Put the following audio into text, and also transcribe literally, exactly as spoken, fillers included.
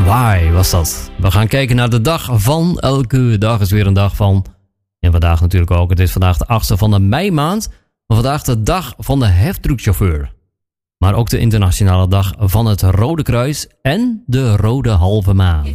Why was dat? We gaan kijken naar de dag van. Elke dag is weer een dag van. En vandaag natuurlijk ook. Het is vandaag de achtste van de meimaand. Maar vandaag de dag van de heftruckchauffeur. Maar ook de internationale dag van het Rode Kruis en de Rode Halve Maan.